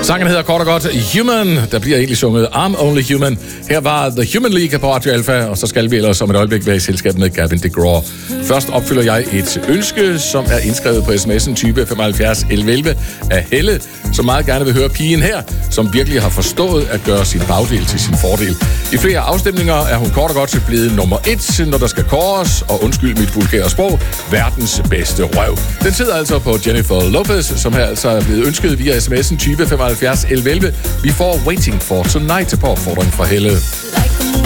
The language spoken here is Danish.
Sangen hedder kort og godt Human. Der bliver egentlig sunget I'm Only Human. Her var The Human League på Radio Alpha, og så skal vi ellers om et øjeblik være i selskab med Gavin DeGraw. Først opfylder jeg et ønske, som er indskrevet på sms'en type 75 1111 af Helle, som meget gerne vil høre pigen her, som virkelig har forstået at gøre sin bagdel til sin fordel. I flere afstemninger er hun kort og godt blevet nummer 1, når der skal kåres, og undskyld mit vulgære sprog, verdens bedste røv. Den sidder altså på Jennifer Lopez, som her altså er blevet ønsket via sms'en type 75 1111. Vi får Waiting for Tonight på opfordring fra Helle. Like